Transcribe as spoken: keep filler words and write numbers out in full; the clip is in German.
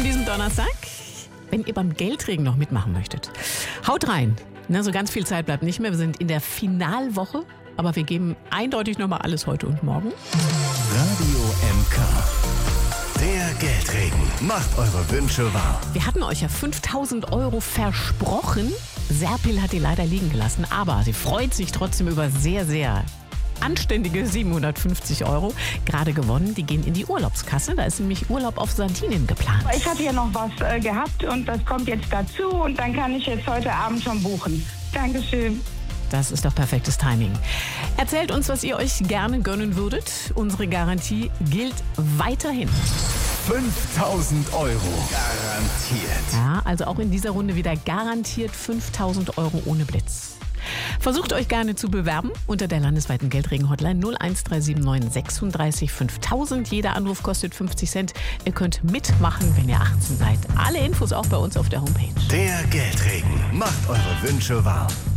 an diesem Donnerstag. Wenn ihr beim Geldregen noch mitmachen möchtet, haut rein. Ne, so ganz viel Zeit bleibt nicht mehr. Wir sind in der Finalwoche, aber wir geben eindeutig nochmal alles heute und morgen. Radio M K. Der Geldregen. Macht eure Wünsche wahr. Wir hatten euch ja fünftausend Euro versprochen. Serpil hat die leider liegen gelassen, aber sie freut sich trotzdem über sehr, sehr anständige siebenhundertfünfzig Euro. Gerade gewonnen, die gehen in die Urlaubskasse. Da ist nämlich Urlaub auf Sardinien geplant. Ich hatte ja noch was äh, gehabt und das kommt jetzt dazu und dann kann ich jetzt heute Abend schon buchen. Dankeschön. Das ist doch perfektes Timing. Erzählt uns, was ihr euch gerne gönnen würdet. Unsere Garantie gilt weiterhin. fünftausend Euro. Garantiert. Ja, also auch in dieser Runde wieder garantiert fünftausend Euro ohne Blitz. Versucht euch gerne zu bewerben unter der landesweiten Geldregen-Hotline null eins drei sieben neun sechsunddreißig fünftausend. Jeder Anruf kostet fünfzig Cent. Ihr könnt mitmachen, wenn ihr achtzehn seid. Alle Infos auch bei uns auf der Homepage. Der Geldregen. Macht eure Wünsche wahr.